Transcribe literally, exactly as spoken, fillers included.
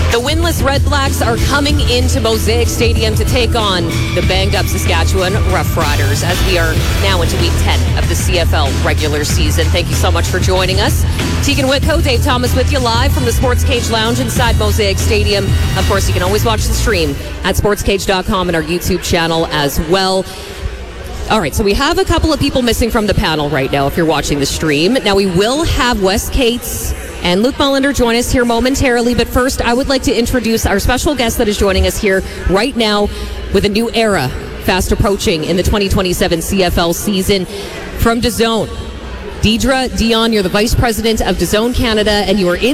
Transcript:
The winless Red Blacks are coming into Mosaic Stadium to take on the banged-up Saskatchewan Roughriders as we are now into week ten of the C F L regular season. Thank you so much for joining us. Tegan Whitco, Dave Thomas with you live from the Sports Cage Lounge inside Mosaic Stadium. Of course, you can always watch the stream at sports cage dot com and our YouTube channel as well. All right, so we have a couple of people missing from the panel right now if you're watching the stream. Now, we will have Wes Cates and Luke Mullender join us here momentarily, but first I would like to introduce our special guest that is joining us here right now with a new era fast approaching in the twenty twenty-seven C F L season from DAZN. Deidre Dion, you're the Vice President of DAZN Canada, and you are in